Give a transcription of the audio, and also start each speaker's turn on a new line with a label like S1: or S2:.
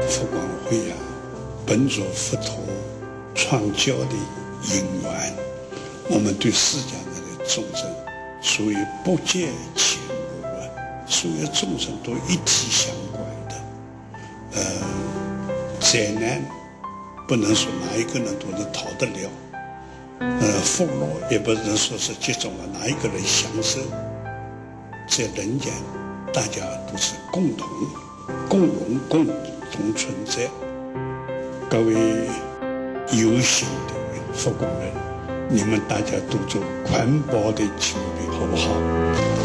S1: 佛光会啊，本着佛陀创教的因缘，我们对世间的众生属于不见前无啊，所有众生都一体相关的。灾难不能说哪一个人都能逃得了，福乐也不能说是集中了哪一个人享受。在人间，大家都是共荣、共同存在。各位有心的佛光人，你们大家都做环保的清理，好不好？